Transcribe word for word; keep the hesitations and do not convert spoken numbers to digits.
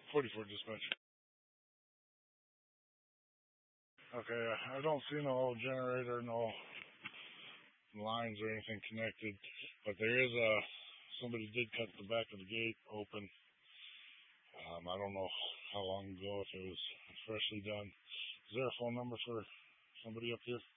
forty-four dispatch. Okay, I don't see no generator, no lines or anything connected, but there is a, somebody did cut the back of the gate open. Um, I don't know how long ago, if it was freshly done. Is there a phone number for somebody up here?